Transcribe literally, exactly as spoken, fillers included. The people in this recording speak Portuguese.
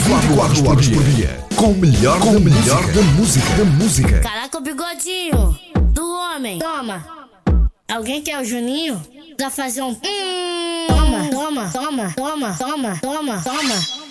vinte e quatro horas por dia. Com o melhor, com o melhor da música. Da música. Caraca, o bigodinho do homem. Toma. Alguém quer o Juninho? Pra fazer um. Hum. Toma, toma, toma, toma, toma, toma, toma.